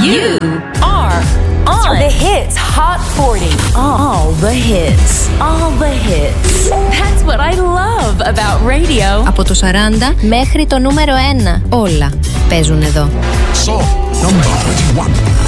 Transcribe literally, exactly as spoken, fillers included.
You are on the hits Hot forty. All the hits. All the hits. That's what I love about radio. Από το σαράντα μέχρι το νούμερο ένα. Όλα παίζουν εδώ. Song number twenty-one.